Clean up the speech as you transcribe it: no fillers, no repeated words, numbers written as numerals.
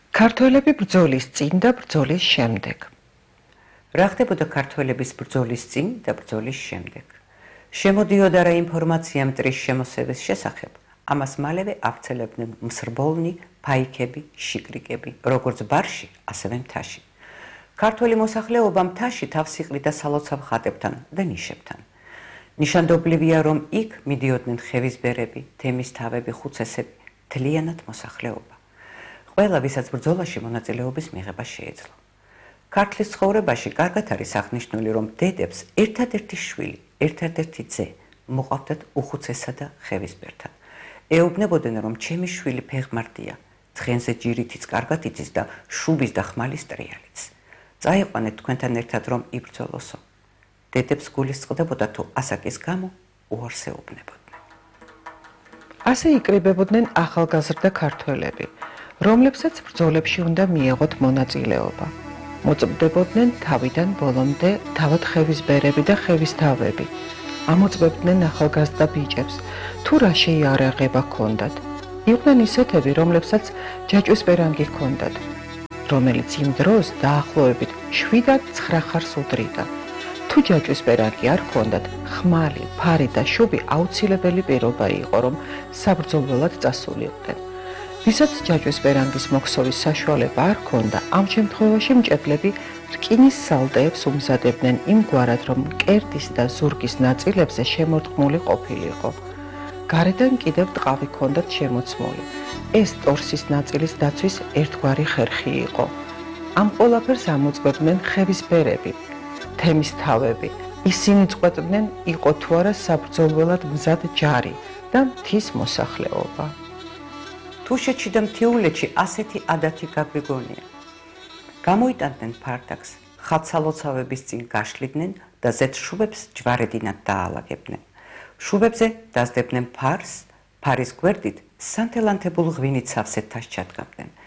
ქართველები ბრძოლის წინ და ბრძოლის შემდეგ. რა ხდებოდა ქართველების ბრძოლის წინ და ბრძოლის შემდეგ? შემოდიოდა რა ინფორმაცია მტრის შემოსევის შესახებ, ამას მალევე ავრცელებდნენ მსრბოლნი, ფაიქები, შიკრიკები, როგორც ბარში, ასევე მთაში. ქართველი მოსახლეობა მთაში თავს იყრიდა სალოცავ ხატებთან და ნიშებთან. ნიშანდობლივია, რომ იქ მიდიოდნენ ხევისბერები, თემისთავები, ხუცესები, მთლიანად მოსახლეობა. ყველა, ვისაც ბრძოლაში მონაწილეობის მიღება შეეძლო. ქართლის ცხოვრებაში კარგად არის აღნიშნული, რომ დედებს ერთადერთი შვილი, ერთადერთი ძე მოყავდათ უხუცესა და ხევისბერთან. ეუბნებოდნენ, რომ ჩემი შვილი ფეხმარდია, ცხენზე ჯირითიც კარგად იცის და შუბის და ხმალის ტრიალიც. წაიყვანეთ თქვენთან ერთად, რომ იბრძოლოსო. დედებს გულისწყდებოდა, თუ ასაკის გამო უარს ეუბნებოდნენ. ასე იკრიბებოდნენ ახალგაზრდა ქართველები, რომლებსაც ბრძოლებში უნდა მიეღოთ მონაწილეობა. მოწმდებოდნენ თავიდან ბოლომდე თავად ხევისბერები და ხევისთავები. ამოწმებდნენ ახალგაზრდა ბიჭებს, თუ რა შეიარაღება ჰქონდათ. იყვნენ ისეთები, რომლებსაც ჯაჭვისპერანგი ჰქონდათ, რომელიც იმ დროს დაახლოებით 7-9 ხარს უდრიდა. თუ ჯაჭვისპერანგი არ ჰქონდათ, ხმალი, ფარი და შუბი აუცილებელი პირობა იყო, რომ საბრძოლველად წასულიყვნენ. ვისაც ჯაჭვისპერანგის მოქსოვის საშუალება არ ჰქონდა, ამ შემთხვევაში მჭედლები რკინის სალტეებს უმზადებდნენ იმგვარად, რომ მკერდის და ზურგის ნაწილებზე შემორტყმული ყოფილიყო. გარედან კიდევ ტყავი ჰქონდათ შემოცმული. ეს ტორსის ნაწილის დაცვის ერთგვარი ხერხი იყო. ამ ყველაფერს ამოწმებდნენ ხევისბერები, თემისთავები. ისინი წყვეტდნენ, იყო თუ არა საბრძოლველად მზად ჯარი და მთის მოსახლეობა. თუშეთში და მთიულეთში ასეთი ადათი გაგვიგონია. გამოიტანდნენ ფარდაკს, ხატსალოცავების წინ გაშლიდნენ და ზედ შუბებს ჯვარედინად დაალაგებდნენ. შუბებზე დასდებდნენ ფარს, ფარის გვერდით სანთელანთებულ ღვინით სავსეთას ჩადგამდნენ.